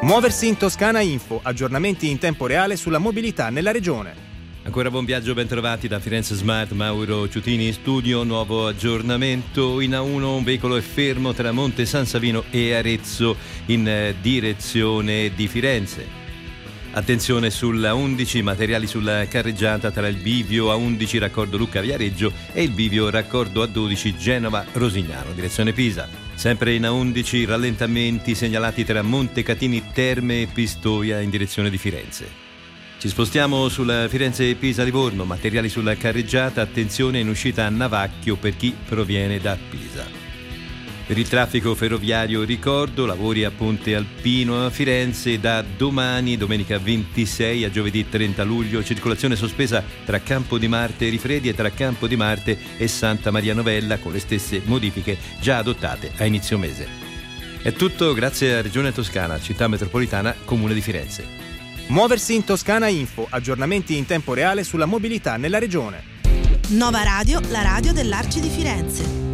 Muoversi in Toscana Info, aggiornamenti in tempo reale sulla mobilità nella regione. Ancora buon viaggio, ben trovati da Firenze Smart, Mauro Ciutini in studio, nuovo aggiornamento. In A1 un veicolo è fermo tra Monte San Savino e Arezzo in direzione di Firenze. Attenzione sulla 11, materiali sulla carreggiata tra il bivio A11 raccordo Lucca Viareggio e il bivio raccordo A12 Genova Rosignano, direzione Pisa. Sempre in A11 rallentamenti segnalati tra Montecatini Terme e Pistoia in direzione di Firenze. Ci spostiamo sulla Firenze-Pisa-Livorno, materiali sulla carreggiata, attenzione in uscita a Navacchio per chi proviene da Pisa. Per il traffico ferroviario ricordo, lavori a Ponte Alpino a Firenze da domani, domenica 26 a giovedì 30 luglio, circolazione sospesa tra Campo di Marte e Rifredi e tra Campo di Marte e Santa Maria Novella con le stesse modifiche già adottate a inizio mese. È tutto grazie a Regione Toscana, Città Metropolitana, Comune di Firenze. Muoversi in Toscana Info, aggiornamenti in tempo reale sulla mobilità nella regione. Nova Radio, la radio dell'Arci di Firenze.